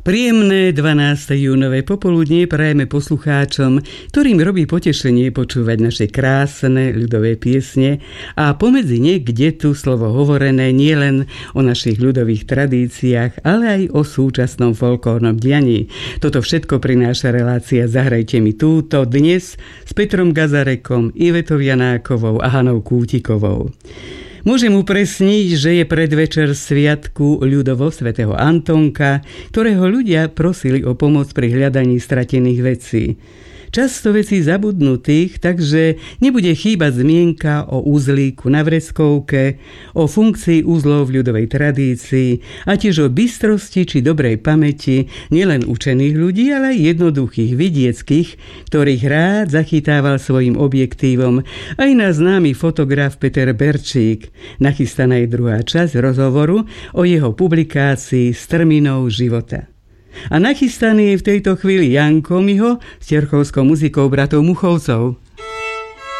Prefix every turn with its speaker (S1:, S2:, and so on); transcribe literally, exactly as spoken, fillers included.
S1: Príjemné dvanáste júnové popoludnie prajeme poslucháčom, ktorým robí potešenie počúvať naše krásne ľudové piesne a pomedzi ne, kde tu slovo hovorené nielen o našich ľudových tradíciách, ale aj o súčasnom folklórnom dianí. Toto všetko prináša relácia Zahrajte mi túto dnes s Petrom Gazarekom, Ivetou Janákovou a Hanou Kútikovou. Môžem upresniť, že je predvečer sviatku ľudovo svätého Antonka, ktorého ľudia prosili o pomoc pri hľadaní stratených vecí. Často vecí zabudnutých, takže nebude chýbať zmienka o uzlíku na vreckovke, o funkcii uzlov v ľudovej tradícii a tiež o bystrosti či dobrej pamäti nielen učených ľudí, ale aj jednoduchých vidieckých, ktorých rád zachytával svojim objektívom aj náš známy fotograf Peter Berčík. Nachystaná je druhá časť rozhovoru o jeho publikácii Strminou života. A nachystaný je v tejto chvíli Janko Miho s terchovskou muzikou bratov Muchovcov.